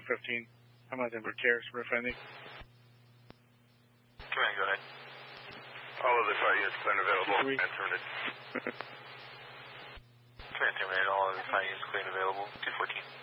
215. I'm on Denver Cares, roof ending. Command, go ahead. All other fire units clear and available. Command terminated. Command terminated, all other fire units clear and available. 214.